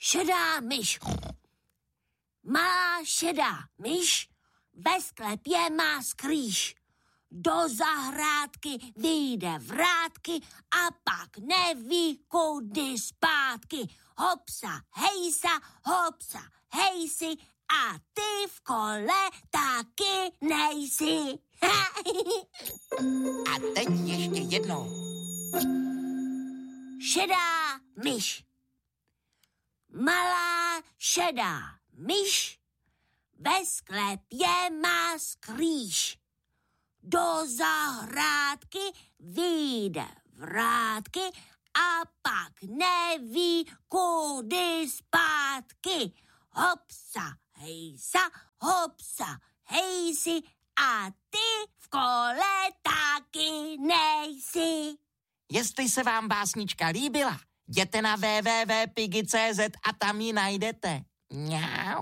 šedá myš. Malá šedá myš ve sklepě má skrýš. Do zahrádky vyjde vrátky a pak neví, kudy zpátky. Hopsa, hejsi a ty v kole taky nejsi. A teď ještě jednou. Šedá myš. Malá šedá myš ve sklepě má skrýš. Do zahrádky vyjde vrátky a pak neví, kudy zpátky. Hopsa, hejsi a ty v kole taky nejsi. Jestli se vám básnička líbila, jděte na www.pigi.cz a tam ji najdete. Mňau.